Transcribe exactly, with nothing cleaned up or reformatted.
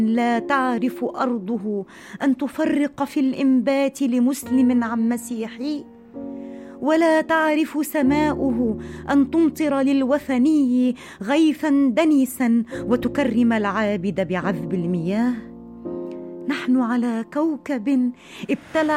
لا تعرف أرضه أن تفرق في الإنبات لمسلم عن مسيحي، ولا تعرف سماؤه أن تمطر للوثني غيثا دنيسا وتكرم العابد بعذب المياه. نحن على كوكب ابتلع